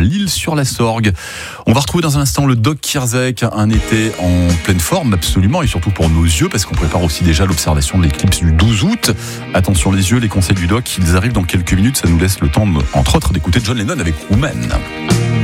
L'Isle-sur-la-Sorgue. On va retrouver dans un instant le Doc Kierzek, un été en pleine forme absolument, et surtout pour nos yeux, parce qu'on prépare aussi déjà l'observation de l'éclipse du 12 août. Attention les yeux, les conseils du Doc, ils arrivent dans quelques minutes, ça nous laisse le temps, entre autres, d'écouter John Lennon avec Woman.